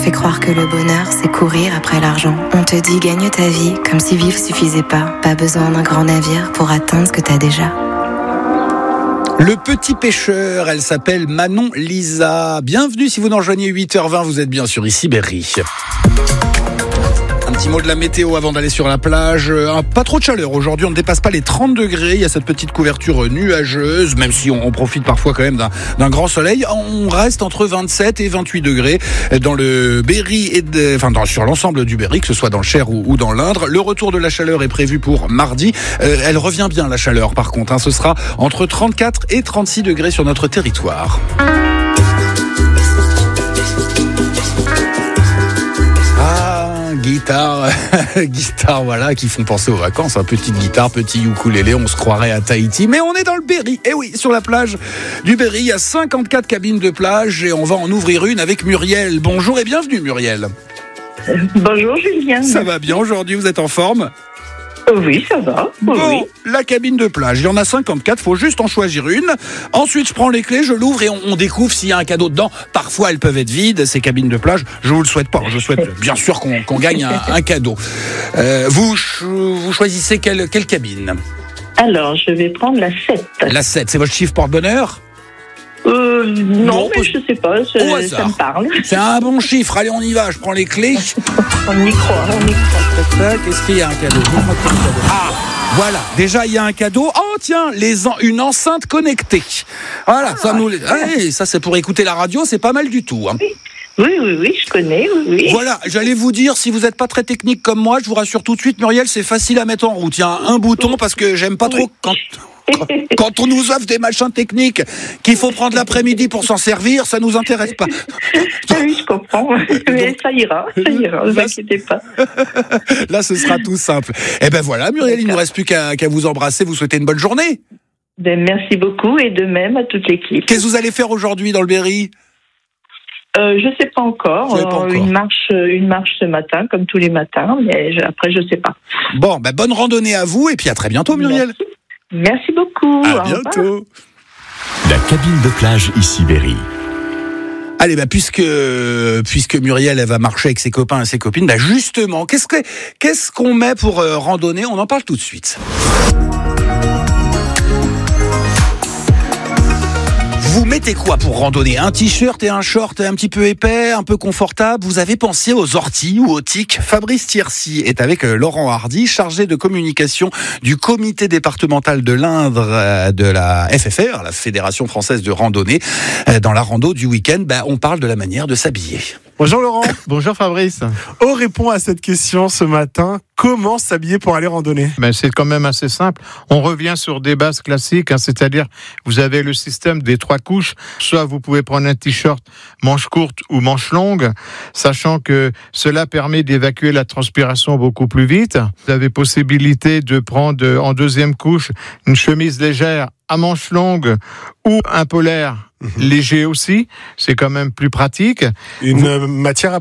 fait croire que le bonheur, c'est courir après l'argent. On te dit gagne ta vie comme si vivre suffisait pas. Pas besoin d'un grand navire pour atteindre ce que t'as déjà. Le petit pêcheur, elle s'appelle Manon Lisa. Bienvenue si vous nous rejoignez 8h20, vous êtes bien sûr ici Berry. Un petit mot de la météo avant d'aller sur la plage. Pas trop de chaleur aujourd'hui, on ne dépasse pas les 30 degrés. Il y a cette petite couverture nuageuse, même si on profite parfois quand même d'un grand soleil. On reste entre 27 et 28 degrés dans le Berry sur l'ensemble du Berry, que ce soit dans le Cher ou dans l'Indre. Le retour de la chaleur est prévu pour mardi. Elle revient bien la chaleur par contre. Ce sera entre 34 et 36 degrés sur notre territoire. Guitare, voilà, qui font penser aux vacances. Petite guitare, petit ukulélé, on se croirait à Tahiti. Mais on est dans le Berry. Et oui, sur la plage du Berry, il y a 54 cabines de plage et on va en ouvrir une avec Muriel. Bonjour et bienvenue Muriel. Bonjour Julien. Ça va bien aujourd'hui, vous êtes en forme ? Oui, ça va. Bon, oui. La cabine de plage, il y en a 54, faut juste en choisir une. Ensuite, je prends les clés, je l'ouvre et on découvre s'il y a un cadeau dedans. Parfois, elles peuvent être vides, ces cabines de plage. Je vous le souhaite pas. Je souhaite bien sûr qu'on gagne un cadeau. Vous choisissez quelle cabine ? Alors, je vais prendre la 7. La 7, c'est votre chiffre porte-bonheur ? Non, mais je sais pas, ça me parle. C'est un bon chiffre, allez on y va, je prends les clés. On y croit. Qu'est-ce qu'il y a un cadeau ? Ah, voilà, déjà il y a un cadeau. Oh tiens, une enceinte connectée. Voilà, ça c'est pour écouter la radio, c'est pas mal du tout. Hein. Oui, je connais, oui. Voilà, j'allais vous dire, si vous n'êtes pas très technique comme moi, je vous rassure tout de suite, Muriel, c'est facile à mettre en route. Il y a un bouton parce que j'aime pas trop quand on nous offre des machins techniques qu'il faut prendre l'après-midi pour s'en servir, ça nous intéresse pas. Oui, je comprends. Mais ça ira, ne vous inquiétez pas. Là, ce sera tout simple. Eh ben voilà, Muriel, il ne nous reste plus qu'à vous embrasser, vous souhaiter une bonne journée. Merci beaucoup et de même à toute l'équipe. Qu'est-ce que vous allez faire aujourd'hui dans le Berry ? Je sais pas encore. Une marche ce matin, comme tous les matins, mais après je sais pas. Bon, bonne randonnée à vous et puis à très bientôt, Muriel. Merci beaucoup. À bientôt. La cabine de plage ici Berry. Allez, puisque Muriel elle va marcher avec ses copains et ses copines, justement, qu'est-ce qu'on met pour randonner ? On en parle tout de suite. Vous mettez quoi pour randonner ? Un t-shirt et un short un petit peu épais, un peu confortable ? Vous avez pensé aux orties ou aux tiques ? Fabrice Thiercy est avec Laurent Hardy, chargé de communication du comité départemental de l'Indre de la FFR, la Fédération Française de Randonnée. Dans la rando du week-end, on parle de la manière de s'habiller. Bonjour Laurent. Bonjour Fabrice. On répond à cette question ce matin. Comment s'habiller pour aller randonner ? C'est quand même assez simple. On revient sur des bases classiques, c'est-à-dire vous avez le système des 3 couches. Soit vous pouvez prendre un t-shirt manche courte ou manche longue, sachant que cela permet d'évacuer la transpiration beaucoup plus vite. Vous avez possibilité de prendre en deuxième couche une chemise légère à manches longues ou un polaire léger aussi, c'est quand même plus pratique. Une matière